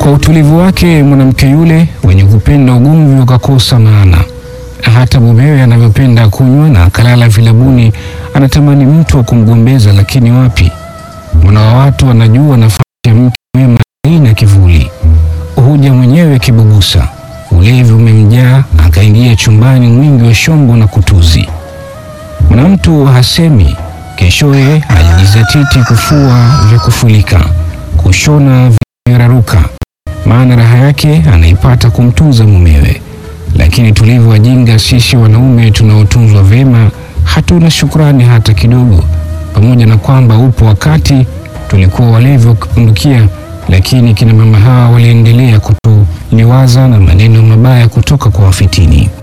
Kwa utulivu wake mwanamke yule wenye kupenda ugomvi ukakosa maana. Hata mumewe anavyopenda kunywa na kalala vilabuni anatamani mtu wa kumgombeza, lakini wapi? Mwana wa watu anajua nafasi ya mke mwema haina kivuli. Huja mwenyewe kibubusa. Ulevi umemjaa, akaingia chumbani mwingi wa shombo na kutuzi. Mwanamtu hasemi, keshoye alijizatiti kufua vya kufulika, kushona vya raruka, maana raha yake anaipata kumtunza mumewe. Lakini tulivu wajinga sisi wanaume tunaotunzwa vema hatuna shukrani hata kidogo. Pamoja na kwamba upo wakati tulikuwa walevi wa kupindukia, lakini kina mama hawa waliendelea kutuliwaza na maneno mabaya kutoka kwa wafitini.